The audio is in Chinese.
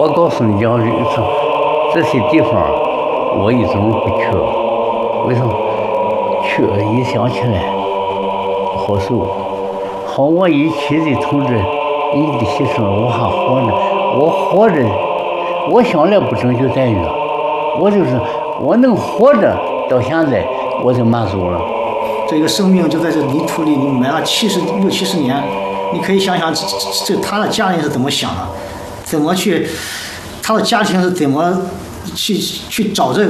到松江这些地方，我一直不去。为什么？去一想起来不好受。好，我一妻子同志，你的牺牲，我还活着，我活着，我想来不争就在于，我就是我能活着到现在，我就满足了。 这个生命就在这泥土里，你埋了六七十年，你可以想想这他的家人是怎么想的，怎么去，他的家庭是怎么去找这个。